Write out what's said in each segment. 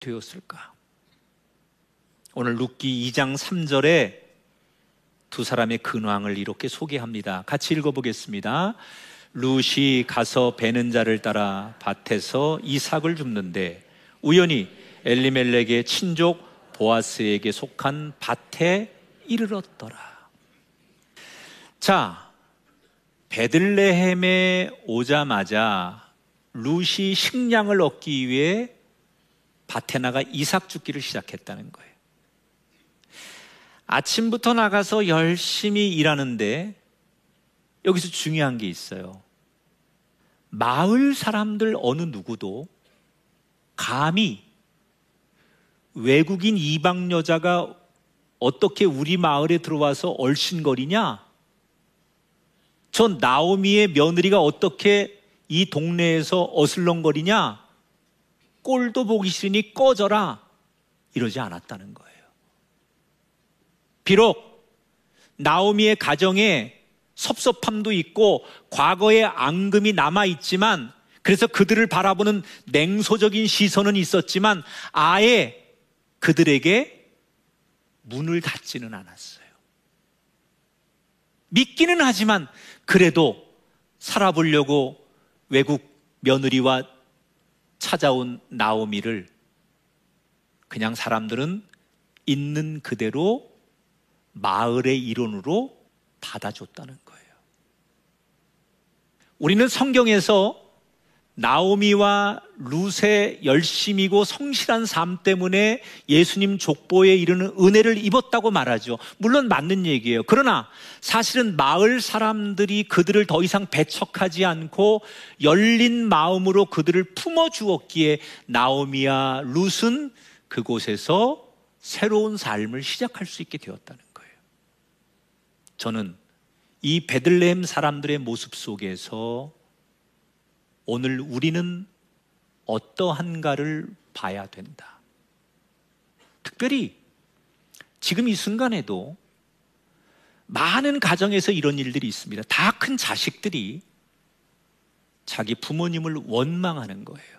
되었을까? 오늘 룻기 2장 3절에 두 사람의 근황을 이렇게 소개합니다. 같이 읽어보겠습니다. 룻이 가서 베는 자를 따라 밭에서 이삭을 줍는데 우연히 엘리멜렉의 친족 보아스에게 속한 밭에 이르렀더라. 자, 베들레헴에 오자마자 룻이 식량을 얻기 위해 밭에 나가 이삭 줍기를 시작했다는 거예요. 아침부터 나가서 열심히 일하는데 여기서 중요한 게 있어요. 마을 사람들 어느 누구도 감히 외국인 이방 여자가 어떻게 우리 마을에 들어와서 얼씬거리냐? 저 나오미의 며느리가 어떻게 이 동네에서 어슬렁거리냐? 꼴도 보기 싫으니 꺼져라. 이러지 않았다는 거예요. 비록 나오미의 가정에 섭섭함도 있고 과거의 앙금이 남아있지만, 그래서 그들을 바라보는 냉소적인 시선은 있었지만 아예 그들에게 문을 닫지는 않았어요. 믿기는 하지만 그래도 살아보려고 외국 며느리와 찾아온 나오미를 그냥 사람들은 있는 그대로 마을의 일원으로 받아줬다는 거예요. 우리는 성경에서 나오미와 룻의 열심이고 성실한 삶 때문에 예수님 족보에 이르는 은혜를 입었다고 말하죠. 물론 맞는 얘기예요. 그러나 사실은 마을 사람들이 그들을 더 이상 배척하지 않고 열린 마음으로 그들을 품어주었기에 나오미와 룻은 그곳에서 새로운 삶을 시작할 수 있게 되었다는 거예요. 저는 이 베들레헴 사람들의 모습 속에서 오늘 우리는 어떠한가를 봐야 된다. 특별히 지금 이 순간에도 많은 가정에서 이런 일들이 있습니다. 다 큰 자식들이 자기 부모님을 원망하는 거예요.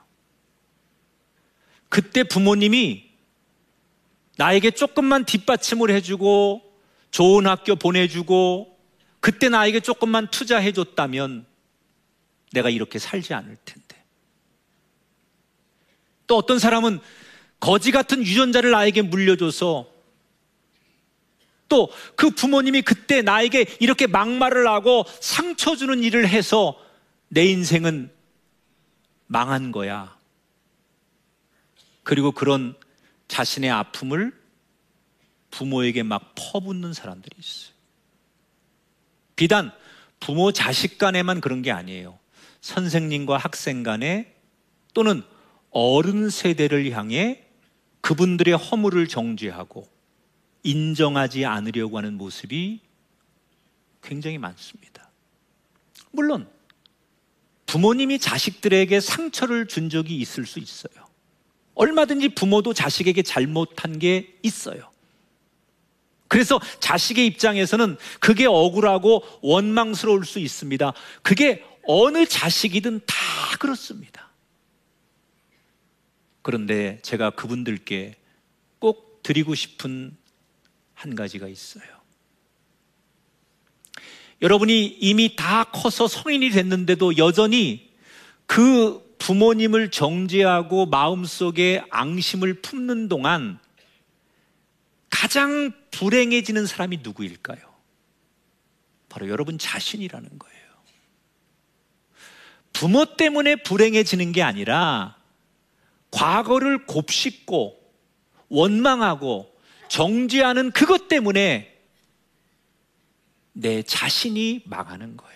그때 부모님이 나에게 조금만 뒷받침을 해주고 좋은 학교 보내주고 그때 나에게 조금만 투자해줬다면 내가 이렇게 살지 않을 텐데. 또 어떤 사람은 거지 같은 유전자를 나에게 물려줘서 또 그 부모님이 그때 나에게 이렇게 막말을 하고 상처 주는 일을 해서 내 인생은 망한 거야. 그리고 그런 자신의 아픔을 부모에게 막 퍼붓는 사람들이 있어요. 비단 부모 자식 간에만 그런 게 아니에요. 선생님과 학생 간에 또는 어른 세대를 향해 그분들의 허물을 정죄하고 인정하지 않으려고 하는 모습이 굉장히 많습니다. 물론 부모님이 자식들에게 상처를 준 적이 있을 수 있어요. 얼마든지 부모도 자식에게 잘못한 게 있어요. 그래서 자식의 입장에서는 그게 억울하고 원망스러울 수 있습니다. 그게 어느 자식이든 다 그렇습니다. 그런데 제가 그분들께 꼭 드리고 싶은 한 가지가 있어요. 여러분이 이미 다 커서 성인이 됐는데도 여전히 그 부모님을 정죄하고 마음속에 앙심을 품는 동안 가장 불행해지는 사람이 누구일까요? 바로 여러분 자신이라는 거예요. 부모 때문에 불행해지는 게 아니라 과거를 곱씹고 원망하고 정죄하는 그것 때문에 내 자신이 망하는 거예요.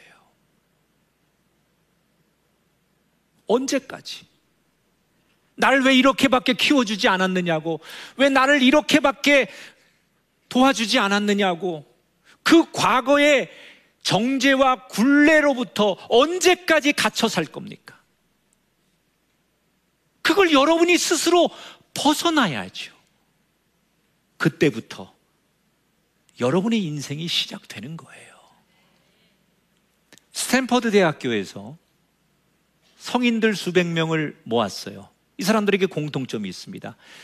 언제까지? 나를 왜 이렇게밖에 키워주지 않았느냐고, 왜 나를 이렇게밖에 도와주지 않았느냐고, 그 과거의 정죄와 굴레로부터 언제까지 갇혀 살 겁니까? 그걸 여러분이 스스로 벗어나야죠. 그때부터 여러분의 인생이 시작되는 거예요. 스탠퍼드 대학교에서 성인들 수백 명을 모았어요. 이 사람들에게 공통점이 있습니다.